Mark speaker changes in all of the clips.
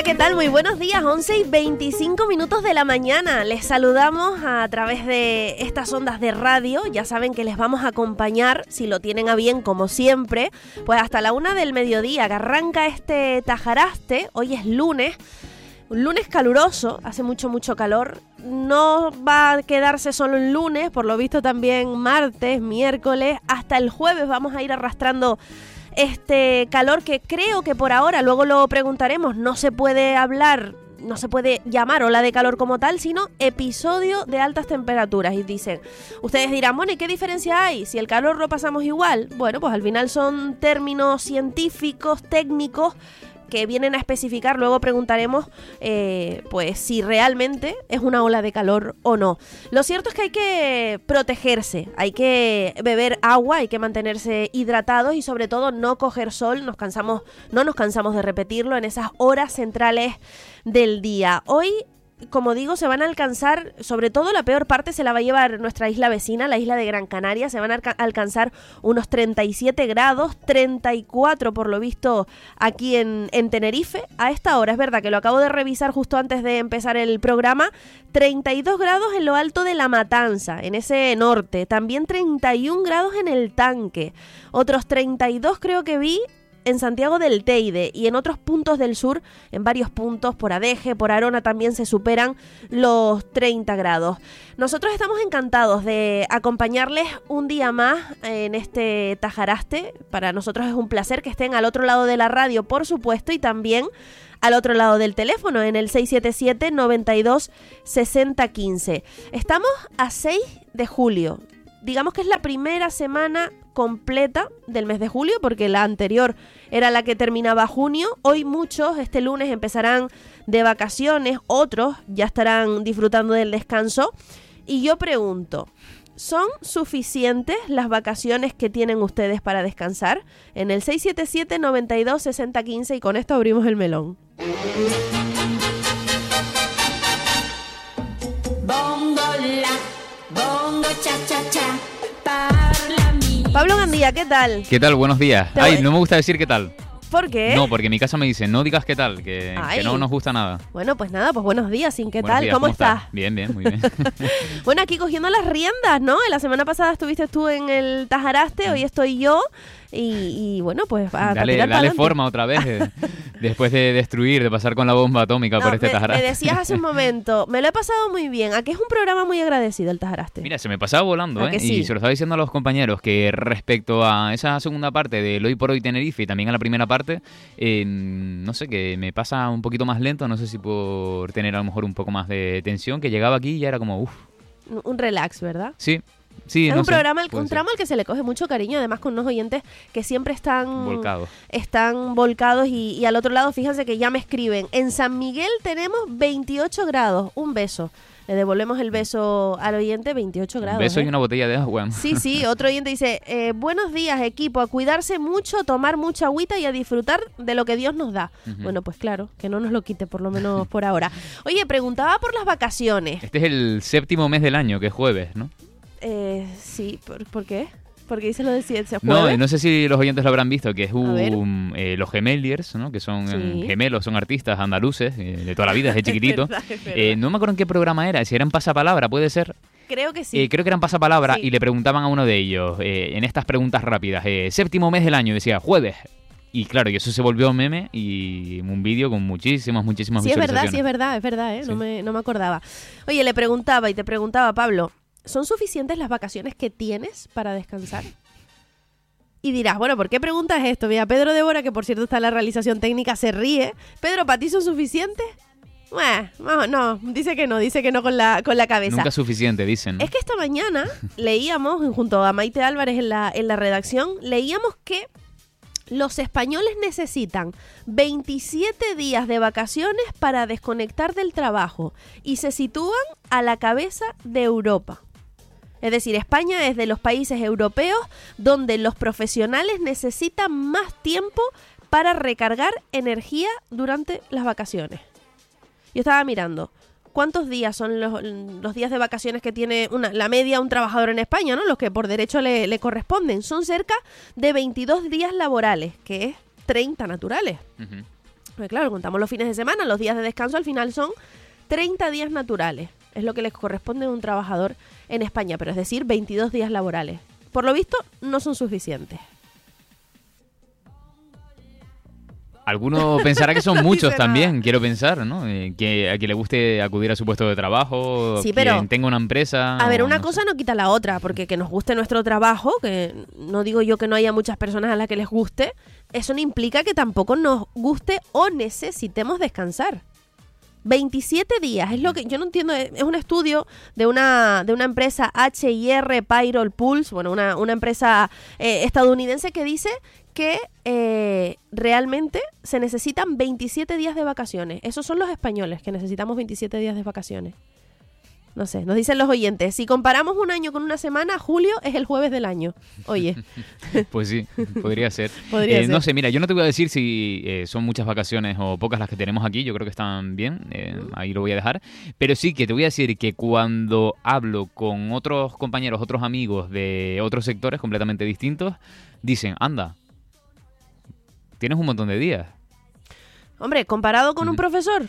Speaker 1: Hola, ¿qué tal? Muy buenos días, 11:25 de la mañana. Les saludamos a través de estas ondas de radio. Ya saben que les vamos a acompañar, si lo tienen a bien, como siempre, pues hasta la 1 del mediodía, que arranca este Tajaraste. Hoy es lunes. Un lunes caluroso, hace mucho calor. No va a quedarse solo en lunes, por lo visto también martes, miércoles, hasta el jueves vamos a ir arrastrando este calor que creo que por ahora, luego lo preguntaremos, no se puede hablar, no se puede llamar ola de calor como tal, sino episodio de altas temperaturas. Y dicen, ustedes dirán, bueno, ¿y qué diferencia hay? Si el calor lo pasamos igual. Bueno, pues al final son términos científicos, técnicos, que vienen a especificar, luego preguntaremos pues si realmente es una ola de calor o no. Lo cierto es que hay que protegerse, hay que beber agua, hay que mantenerse hidratados y sobre todo no coger sol. No nos cansamos de repetirlo en esas horas centrales del día. Hoy, como digo, se van a alcanzar, sobre todo la peor parte se la va a llevar nuestra isla vecina, la isla de Gran Canaria. Se van a alcanzar unos 37 grados, 34 por lo visto aquí en Tenerife. A esta hora, es verdad que lo acabo de revisar justo antes de empezar el programa, 32 grados en lo alto de La Matanza, en ese norte. También 31 grados en el Tanque. Otros 32 creo que vi en Santiago del Teide y en otros puntos del sur, en varios puntos, por Adeje, por Arona también se superan los 30 grados. Nosotros estamos encantados de acompañarles un día más en este Tajaraste. Para nosotros es un placer que estén al otro lado de la radio, por supuesto, y también al otro lado del teléfono, en el 677-92-6015. Estamos a 6 de julio. Digamos que es la primera semana completa del mes de julio, porque la anterior era la que terminaba junio. Hoy muchos, este lunes, empezarán de vacaciones, otros ya estarán disfrutando del descanso. Y yo pregunto, ¿son suficientes las vacaciones que tienen ustedes para descansar? En el 677-92-6015, y con esto abrimos el melón. Pablo Gandía, ¿qué tal?
Speaker 2: ¿Qué tal? Buenos días. Ay, no me gusta decir qué tal.
Speaker 1: ¿Por qué?
Speaker 2: No, porque en mi casa me dicen, no digas qué tal, que no nos gusta nada.
Speaker 1: Bueno, pues nada, pues buenos días, sin qué
Speaker 2: Buenos
Speaker 1: tal,
Speaker 2: días,
Speaker 1: ¿cómo estás?
Speaker 2: Bien, muy bien.
Speaker 1: Bueno, aquí cogiendo las riendas, ¿no? La semana pasada estuviste tú en el Tajaraste, hoy estoy yo. Y bueno, pues
Speaker 2: dale forma otra vez, después de destruir, de pasar con la bomba atómica por este Tajaraste.
Speaker 1: Me decías hace un momento, me lo he pasado muy bien. Aquí es un programa muy agradecido el Tajaraste.
Speaker 2: Mira, se me pasaba volando,
Speaker 1: sí.
Speaker 2: Y se lo estaba diciendo a los compañeros que respecto a esa segunda parte del Hoy por Hoy Tenerife y también a la primera parte, no sé, que me pasa un poquito más lento, no sé si por tener a lo mejor un poco más de tensión, que llegaba aquí y ya era como uff.
Speaker 1: Un relax, ¿verdad?
Speaker 2: Sí,
Speaker 1: es un programa, un tramo al que se le coge mucho cariño, además con unos oyentes que siempre están volcados y al otro lado, fíjense que ya me escriben, en San Miguel tenemos 28 grados, un beso. Le devolvemos el beso al oyente, 28 grados.
Speaker 2: Un beso y una botella de agua.
Speaker 1: Sí, otro oyente dice, buenos días equipo, a cuidarse mucho, tomar mucha agüita y a disfrutar de lo que Dios nos da. Uh-huh. Bueno, pues claro, que no nos lo quite, por lo menos por ahora. Oye, preguntaba por las vacaciones.
Speaker 2: Este es el 7º mes del año, que es jueves, ¿no?
Speaker 1: Sí, ¿por qué? Porque dice lo de si se jueves.
Speaker 2: No sé si los oyentes lo habrán visto, que es los Gemeliers, ¿no? Que son gemelos, son artistas andaluces de toda la vida, desde chiquitito.
Speaker 1: Es verdad.
Speaker 2: No me acuerdo en qué programa era, si era en Pasapalabra, ¿puede ser?
Speaker 1: Creo que sí.
Speaker 2: Creo que era en Pasapalabra, y le preguntaban a uno de ellos, en estas preguntas rápidas, 7º mes del año, decía jueves. Y claro, y eso se volvió meme y un vídeo con muchísimas visualizaciones.
Speaker 1: Sí, es verdad, ¿eh? Sí. No me acordaba. Oye, te preguntaba, Pablo, ¿son suficientes las vacaciones que tienes para descansar? Y dirás, bueno, ¿por qué preguntas esto? Mira, Pedro Débora, que por cierto está en la realización técnica, se ríe. Pedro, ¿para ti son suficientes? No, dice que no con la cabeza.
Speaker 2: Nunca es suficiente, dicen, ¿no?
Speaker 1: Es que esta mañana leíamos, junto a Maite Álvarez en la redacción, leíamos que los españoles necesitan 27 días de vacaciones para desconectar del trabajo y se sitúan a la cabeza de Europa. Es decir, España es de los países europeos donde los profesionales necesitan más tiempo para recargar energía durante las vacaciones. Yo estaba mirando, ¿cuántos días son los días de vacaciones que tiene la media un trabajador en España, ¿no? Los que por derecho le corresponden. Son cerca de 22 días laborales, que es 30 naturales.
Speaker 2: Uh-huh.
Speaker 1: Pues claro, contamos los fines de semana, los días de descanso al final son 30 días naturales. Es lo que les corresponde a un trabajador en España, pero es decir, 22 días laborales. Por lo visto, no son suficientes.
Speaker 2: Alguno pensará que son muchos
Speaker 1: dice
Speaker 2: también,
Speaker 1: nada.
Speaker 2: quiero pensar, ¿no? Que a quien le guste acudir a su puesto de trabajo,
Speaker 1: Sí, pero,
Speaker 2: quien tenga una empresa...
Speaker 1: A ver,
Speaker 2: o
Speaker 1: una
Speaker 2: no
Speaker 1: cosa
Speaker 2: sé.
Speaker 1: no quita la otra, porque que nos guste nuestro trabajo, que no digo yo que no haya muchas personas a las que les guste, eso no implica que tampoco nos guste o necesitemos descansar. 27 días, es lo que yo no entiendo, es un estudio de una empresa HIR Payroll Pulse, bueno, una empresa estadounidense que dice que realmente se necesitan 27 días de vacaciones. Esos son los españoles, que necesitamos 27 días de vacaciones. No sé, nos dicen los oyentes, si comparamos un año con una semana, julio es el jueves del año. Oye.
Speaker 2: Pues sí, podría ser.
Speaker 1: Podría ser.
Speaker 2: No sé, mira, yo no te voy a decir si son muchas vacaciones o pocas las que tenemos aquí, yo creo que están bien, ahí lo voy a dejar, pero sí que te voy a decir que cuando hablo con otros compañeros, otros amigos de otros sectores completamente distintos, dicen, anda, tienes un montón de días.
Speaker 1: Hombre, comparado con un profesor...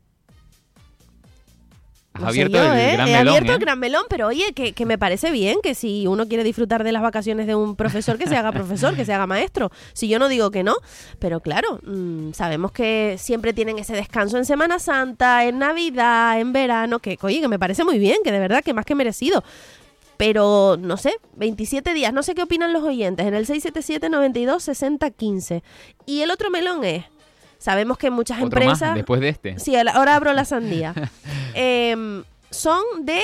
Speaker 2: Has
Speaker 1: No sé
Speaker 2: abierto
Speaker 1: yo,
Speaker 2: el gran
Speaker 1: He
Speaker 2: melón,
Speaker 1: abierto el gran melón, pero oye, que me parece bien que si uno quiere disfrutar de las vacaciones de un profesor, que se haga profesor, que se haga maestro. Si yo no digo que no, pero claro, sabemos que siempre tienen ese descanso en Semana Santa, en Navidad, en verano, que oye, que me parece muy bien, que de verdad que más que merecido. Pero, no sé, 27 días, no sé qué opinan los oyentes, en el 677-92-60-15. Y el otro melón es... Sabemos que muchas
Speaker 2: Otro
Speaker 1: empresas...
Speaker 2: más, después de este.
Speaker 1: Sí, ahora abro la sandía. Son de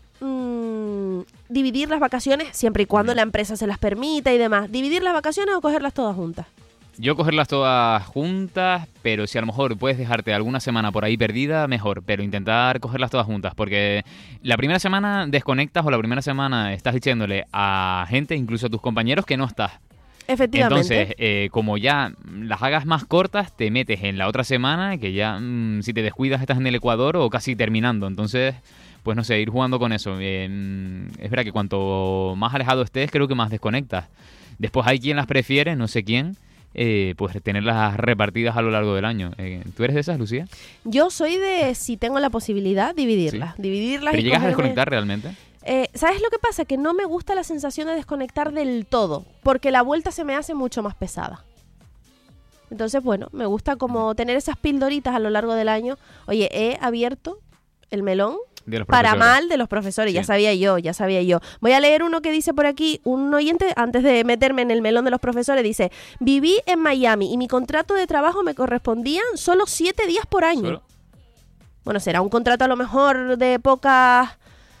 Speaker 1: dividir las vacaciones siempre y cuando la empresa se las permita y demás. ¿Dividir las vacaciones o cogerlas todas juntas?
Speaker 2: Yo cogerlas todas juntas, pero si a lo mejor puedes dejarte alguna semana por ahí perdida, mejor. Pero intentar cogerlas todas juntas, porque la primera semana desconectas o la primera semana estás diciéndole a gente, incluso a tus compañeros, que no estás.
Speaker 1: Efectivamente.
Speaker 2: Entonces, como ya las hagas más cortas, te metes en la otra semana, que ya si te descuidas estás en el Ecuador o casi terminando. Entonces, pues no sé, ir jugando con eso. Es verdad que cuanto más alejado estés, creo que más desconectas. Después hay quien las prefiere, no sé quién, pues tenerlas repartidas a lo largo del año. ¿Tú eres de esas, Lucía?
Speaker 1: Yo soy de, si tengo la posibilidad, dividirlas.
Speaker 2: Sí.
Speaker 1: Dividirlas.
Speaker 2: ¿Pero
Speaker 1: y
Speaker 2: llegas a
Speaker 1: cogerme-
Speaker 2: desconectar realmente?
Speaker 1: ¿Sabes lo que pasa? Que no me gusta la sensación de desconectar del todo, porque la vuelta se me hace mucho más pesada. Entonces, bueno, me gusta como tener esas pildoritas a lo largo del año. Oye, he abierto el melón
Speaker 2: De los
Speaker 1: para
Speaker 2: profesores.
Speaker 1: mal de los profesores,
Speaker 2: Sí.
Speaker 1: ya sabía yo. Voy a leer uno que dice por aquí, un oyente, antes de meterme en el melón de los profesores, dice, viví en Miami y mi contrato de trabajo me correspondían solo 7 días por año.
Speaker 2: ¿Solo?
Speaker 1: Bueno, será un contrato a lo mejor de pocas...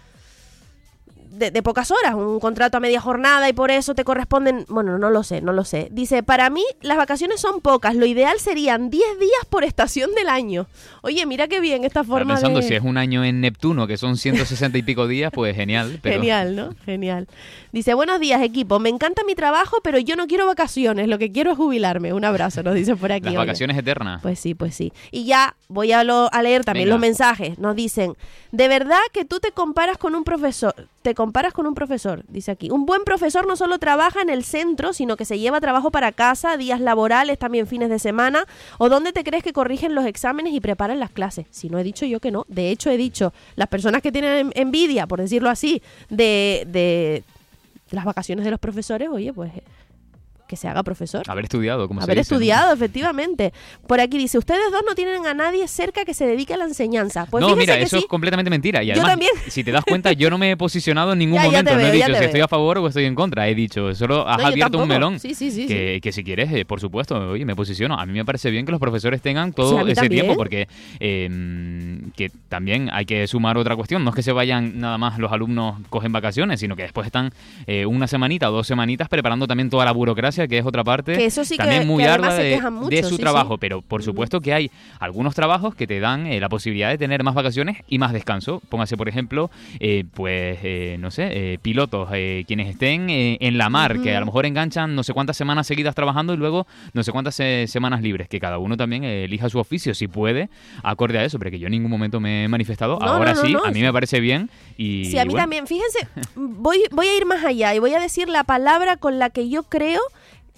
Speaker 1: De pocas horas, un contrato a media jornada y por eso te corresponden... Bueno, no lo sé. Dice, para mí las vacaciones son pocas, lo ideal serían 10 días por estación del año. Oye, mira qué bien esta
Speaker 2: Estaba
Speaker 1: forma
Speaker 2: pensando,
Speaker 1: de...
Speaker 2: si es un año en Neptuno, que son 160 y pico días, pues genial. Pero...
Speaker 1: Genial, ¿no? Genial. Dice, buenos días, equipo. Me encanta mi trabajo, pero yo no quiero vacaciones. Lo que quiero es jubilarme. Un abrazo, nos dice por aquí.
Speaker 2: Las
Speaker 1: oye.
Speaker 2: vacaciones eternas.
Speaker 1: Pues sí. Y ya voy a leer también
Speaker 2: Venga.
Speaker 1: los mensajes. Nos dicen, de verdad que tú te comparas con un profesor. Dice aquí. Un buen profesor no solo trabaja en el centro, sino que se lleva trabajo para casa, días laborales, también fines de semana. ¿O dónde te crees que corrigen los exámenes y preparan las clases? Si no he dicho yo que no. De hecho, he dicho, las personas que tienen envidia, por decirlo así, de las vacaciones de los profesores, oye, pues... que se haga profesor.
Speaker 2: Haber estudiado, como se
Speaker 1: Haber
Speaker 2: dice, ¿no?
Speaker 1: estudiado, efectivamente. Por aquí dice, ustedes dos no tienen a nadie cerca que se dedique a la enseñanza. Pues
Speaker 2: no,
Speaker 1: fíjese
Speaker 2: mira,
Speaker 1: que
Speaker 2: eso
Speaker 1: sí.
Speaker 2: es completamente mentira. Y
Speaker 1: Yo
Speaker 2: además,
Speaker 1: también.
Speaker 2: si te das cuenta, yo no me he posicionado en ningún
Speaker 1: Ya te
Speaker 2: momento. No
Speaker 1: veo,
Speaker 2: he
Speaker 1: ya
Speaker 2: dicho
Speaker 1: te
Speaker 2: si
Speaker 1: veo.
Speaker 2: estoy a favor o estoy en contra. He dicho, solo has
Speaker 1: No, yo
Speaker 2: abierto un
Speaker 1: tampoco.
Speaker 2: melón.
Speaker 1: Sí.
Speaker 2: Que si quieres, por supuesto, oye, me posiciono. A mí me parece bien que los profesores tengan
Speaker 1: Sí,
Speaker 2: todo
Speaker 1: a mí
Speaker 2: ese
Speaker 1: también.
Speaker 2: tiempo, porque que también hay que sumar otra cuestión. No es que se vayan nada más los alumnos, cogen vacaciones, sino que después están una semanita o 2 semanitas preparando también toda la burocracia, que es otra parte
Speaker 1: Que eso sí
Speaker 2: también
Speaker 1: que
Speaker 2: muy
Speaker 1: además
Speaker 2: ardua
Speaker 1: se
Speaker 2: de
Speaker 1: quejan mucho,
Speaker 2: de su
Speaker 1: sí,
Speaker 2: trabajo.
Speaker 1: sí.
Speaker 2: Pero por supuesto que hay algunos trabajos que te dan la posibilidad de tener más vacaciones y más descanso. Póngase, por ejemplo, no sé, pilotos, quienes estén en la mar, que a lo mejor enganchan no sé cuántas semanas seguidas trabajando y luego no sé cuántas semanas libres, que cada uno también elija su oficio, si puede, acorde a eso, pero que yo en ningún momento me he manifestado.
Speaker 1: No,
Speaker 2: Ahora
Speaker 1: no,
Speaker 2: sí,
Speaker 1: no,
Speaker 2: a mí
Speaker 1: sí.
Speaker 2: me parece bien. Y
Speaker 1: Sí, a mí
Speaker 2: bueno,
Speaker 1: también. Fíjense, voy a ir más allá y voy a decir la palabra con la que yo creo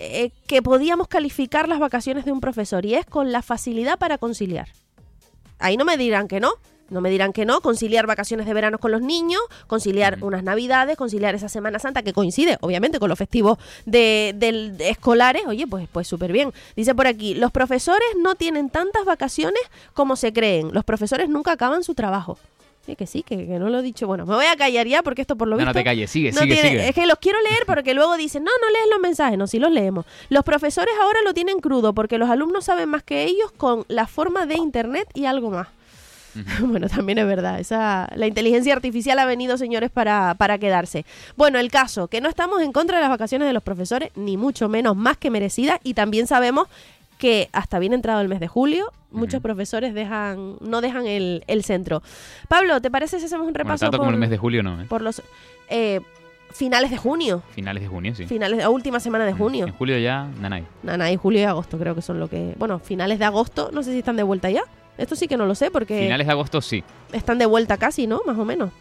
Speaker 1: que podíamos calificar las vacaciones de un profesor, y es con la facilidad para conciliar. Ahí no me dirán que no. No me dirán que no, conciliar vacaciones de verano con los niños, conciliar unas navidades, conciliar esa Semana Santa que coincide, obviamente, con los festivos de escolares. Oye, pues súper bien. Dice por aquí, los profesores no tienen tantas vacaciones como se creen. Los profesores nunca acaban su trabajo. Sí, que no lo he dicho. Bueno, me voy a callar ya porque esto por lo visto...
Speaker 2: No te calles, sigue.
Speaker 1: Es que los quiero leer porque luego dicen, no lees los mensajes. No, sí los leemos. Los profesores ahora lo tienen crudo porque los alumnos saben más que ellos con la forma de internet y algo más. Bueno, también es verdad, la inteligencia artificial ha venido, señores, para quedarse. Bueno, el caso, que no estamos en contra de las vacaciones de los profesores, ni mucho menos, más que merecidas, y también sabemos que hasta bien entrado el mes de julio, muchos profesores no dejan el centro. Pablo, ¿te parece si hacemos un repaso?
Speaker 2: Tanto como el mes de julio, ¿no?
Speaker 1: Por los finales de junio.
Speaker 2: Finales de junio, sí.
Speaker 1: La última semana de junio.
Speaker 2: En julio ya,
Speaker 1: Nanay, julio y agosto creo que son lo que... Bueno, finales de agosto, no sé si están de vuelta ya. Esto sí que no lo sé porque...
Speaker 2: Finales de agosto sí.
Speaker 1: Están de vuelta casi, ¿no? Más o menos.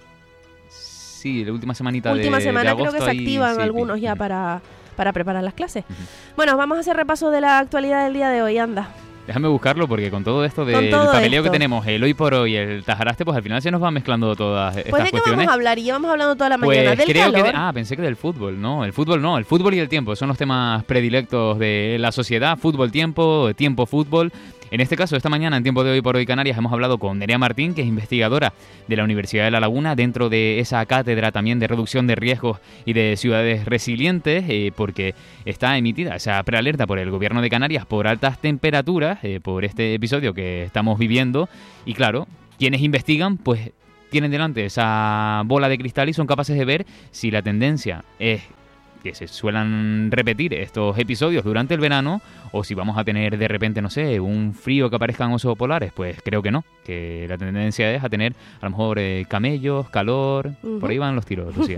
Speaker 2: Sí, la última semanita de agosto.
Speaker 1: Última semana creo que se
Speaker 2: ahí,
Speaker 1: activan algunos ya para preparar las clases. Bueno, vamos a hacer repaso de la actualidad del día de hoy, anda.
Speaker 2: Déjame buscarlo porque con todo esto del papeleo que tenemos, el hoy por hoy, el Tajaraste, pues al final se nos van mezclando todas estas cuestiones.
Speaker 1: Pues ¿de qué vamos a hablar? Y llevamos hablando toda la mañana del calor.
Speaker 2: Pensé que del fútbol, no, el fútbol y el tiempo son los temas predilectos de la sociedad, fútbol, tiempo, fútbol. En este caso, esta mañana, en Tiempo de Hoy por Hoy Canarias, hemos hablado con Nerea Martín, que es investigadora de la Universidad de La Laguna, dentro de esa cátedra también de reducción de riesgos y de ciudades resilientes, porque está emitida esa prealerta por el Gobierno de Canarias por altas temperaturas, por este episodio que estamos viviendo. Y claro, quienes investigan, pues tienen delante esa bola de cristal y son capaces de ver si la tendencia es que se suelan repetir estos episodios durante el verano, o si vamos a tener de repente, no sé, un frío que aparezcan osos polares. Pues creo que no, que la tendencia es a tener a lo mejor camellos, calor, por ahí van los tiros, Lucía.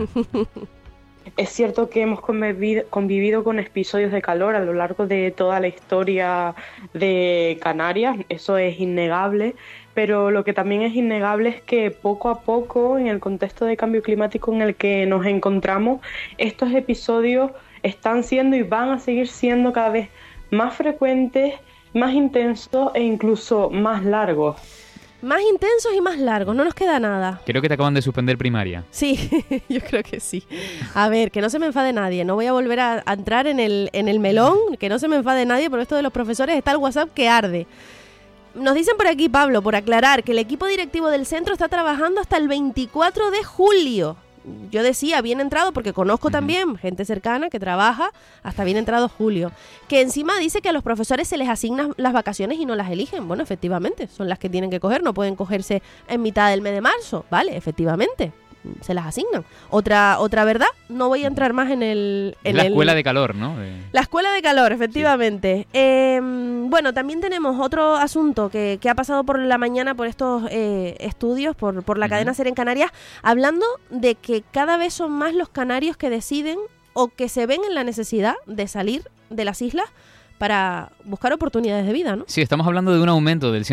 Speaker 3: Es cierto que hemos convivido con episodios de calor a lo largo de toda la historia de Canarias, eso es innegable, pero lo que también es innegable es que poco a poco, en el contexto de cambio climático en el que nos encontramos, estos episodios están siendo y van a seguir siendo cada vez más frecuentes, más intensos e incluso más largos.
Speaker 1: Más intensos y más largos, no nos queda nada.
Speaker 2: Creo que te acaban de suspender primaria.
Speaker 1: Sí, yo creo que sí. A ver, que no se me enfade nadie, no voy a volver a entrar en el melón, que no se me enfade nadie, por esto de los profesores está el WhatsApp que arde. Nos dicen por aquí, Pablo, por aclarar, que el equipo directivo del centro está trabajando hasta el 24 de julio. Yo decía bien entrado porque conozco también gente cercana que trabaja hasta bien entrado julio. Que encima dice que a los profesores se les asignan las vacaciones y no las eligen. Bueno, efectivamente, son las que tienen que coger, no pueden cogerse en mitad del mes de marzo. Vale, efectivamente, se las asignan. Otra verdad, no voy a entrar más en
Speaker 2: la escuela de calor, ¿no?
Speaker 1: La escuela de calor, efectivamente. Sí. Bueno, también tenemos otro asunto que ha pasado por la mañana por estos estudios, por la cadena SER en Canarias, hablando de que cada vez son más los canarios que deciden o que se ven en la necesidad de salir de las islas para buscar oportunidades de vida, ¿no?
Speaker 2: Sí, estamos hablando de un aumento del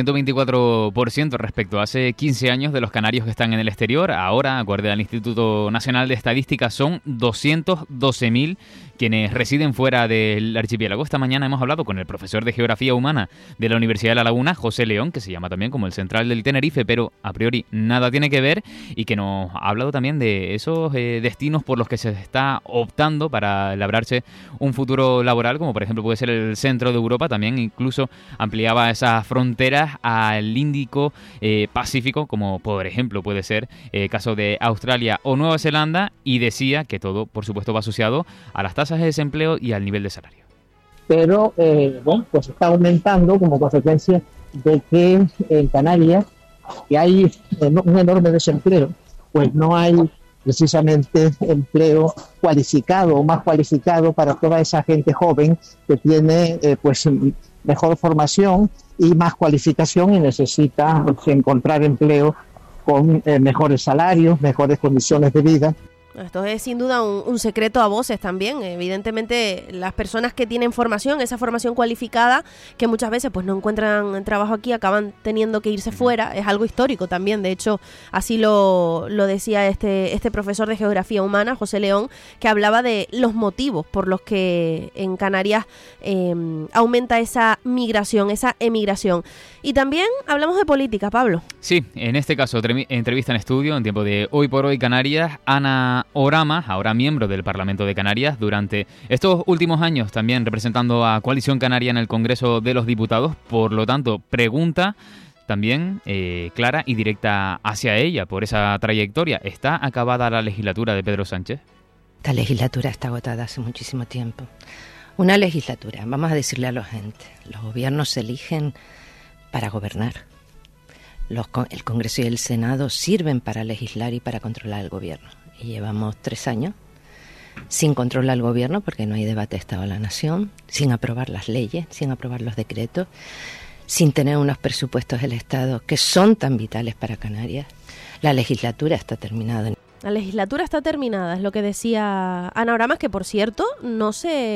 Speaker 2: 124% respecto a hace 15 años de los canarios que están en el exterior. Ahora, acorde al Instituto Nacional de Estadística, son 212.000 quienes residen fuera del archipiélago. Esta mañana hemos hablado con el profesor de Geografía Humana de la Universidad de La Laguna, José León, que se llama también como el central del Tenerife, pero a priori nada tiene que ver, y que nos ha hablado también de esos destinos por los que se está optando para labrarse un futuro laboral, como por ejemplo puede ser el centro de Europa. También incluso ampliaba esas fronteras al Índico Pacífico, como por ejemplo puede ser el caso de Australia o Nueva Zelanda, y decía que todo, por supuesto, va asociado a las tasas de desempleo y al nivel de salario.
Speaker 4: Pero, pues está aumentando como consecuencia de que en Canarias, que hay un enorme desempleo, pues no hay precisamente empleo cualificado o más cualificado para toda esa gente joven que tiene pues mejor formación y más cualificación y necesita encontrar empleo con mejores salarios, mejores condiciones de vida.
Speaker 1: Esto es sin duda un secreto a voces también. Evidentemente, las personas que tienen formación, esa formación cualificada, que muchas veces pues no encuentran trabajo aquí, acaban teniendo que irse fuera. Es algo histórico también. De hecho, así lo decía este profesor de Geografía Humana, José León, que hablaba de los motivos por los que en Canarias aumenta esa migración, esa emigración. Y también hablamos de política, Pablo.
Speaker 2: Sí, en este caso, entrevista en estudio en tiempo de Hoy por Hoy Canarias, Ana Orama, ahora miembro del Parlamento de Canarias, durante estos últimos años también representando a Coalición Canaria en el Congreso de los Diputados. Por lo tanto, pregunta también clara y directa hacia ella por esa trayectoria. ¿Está acabada la legislatura de Pedro Sánchez?
Speaker 5: Esta legislatura está agotada hace muchísimo tiempo. Una legislatura, vamos a decirle a la gente, los gobiernos se eligen para gobernar. El Congreso y el Senado sirven para legislar y para controlar el gobierno. Y llevamos 3 años sin controlar el gobierno porque no hay debate de Estado de la Nación, sin aprobar las leyes, sin aprobar los decretos, sin tener unos presupuestos del Estado que son tan vitales para Canarias. La legislatura está terminada.
Speaker 1: La legislatura está terminada, es lo que decía Ana Oramas, que por cierto no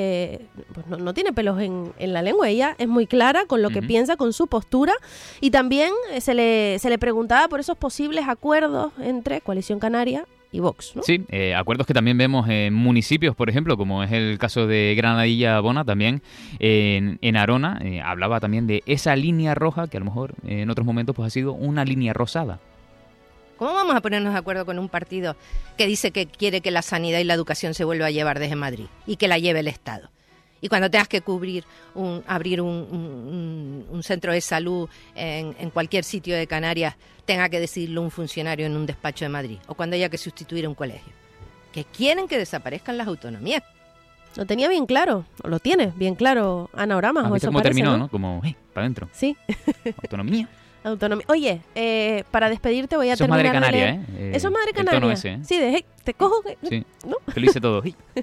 Speaker 1: tiene pelos en la lengua. Ella es muy clara con lo que piensa, con su postura, y también se le preguntaba por esos posibles acuerdos entre Coalición Canaria y Vox, ¿no?
Speaker 2: Sí, acuerdos que también vemos en municipios, por ejemplo, como es el caso de Granadilla Bona, también en Arona. Hablaba también de esa línea roja que a lo mejor en otros momentos pues ha sido una línea rosada.
Speaker 5: ¿Cómo vamos a ponernos de acuerdo con un partido que dice que quiere que la sanidad y la educación se vuelva a llevar desde Madrid y que la lleve el Estado? Y cuando tengas que abrir un centro de salud en cualquier sitio de Canarias, tenga que decidirlo un funcionario en un despacho de Madrid, o cuando haya que sustituir un colegio. Que quieren que desaparezcan las autonomías.
Speaker 1: Lo tenía bien claro, o lo tiene bien claro Ana Oramas.
Speaker 2: ¿Viste cómo terminó, no? Como, para adentro.
Speaker 1: Sí.
Speaker 2: Autonomía.
Speaker 1: Autonomía. Oye, para despedirte voy a
Speaker 2: Eso
Speaker 1: terminar.
Speaker 2: Eso es Madre Canaria,
Speaker 1: Eso es Madre Canaria.
Speaker 2: El tono ese, ¿eh?
Speaker 1: Sí, te cojo.
Speaker 2: Sí,
Speaker 1: ¿no?
Speaker 2: te lo hice todo.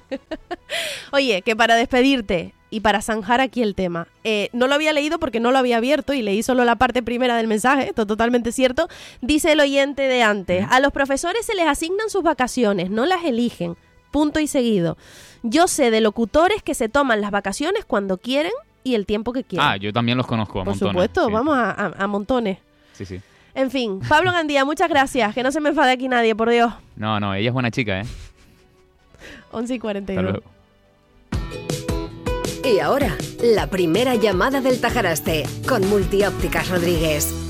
Speaker 1: Oye, que para despedirte y para zanjar aquí el tema, no lo había leído porque no lo había abierto y leí solo la parte primera del mensaje, esto es totalmente cierto. Dice el oyente de antes, a los profesores se les asignan sus vacaciones, no las eligen, punto y seguido. Yo sé de locutores que se toman las vacaciones cuando quieren y el tiempo que quieren.
Speaker 2: Yo también los conozco a montones.
Speaker 1: Por supuesto,
Speaker 2: sí.
Speaker 1: Vamos a montones.
Speaker 2: Sí, sí.
Speaker 1: En fin, Pablo Gandía, muchas gracias. Que no se me enfade aquí nadie, por Dios.
Speaker 2: No, ella es buena chica,
Speaker 1: 11:42.
Speaker 2: Hasta luego.
Speaker 6: Y ahora, la primera llamada del Tajaraste, con Multiópticas Rodríguez.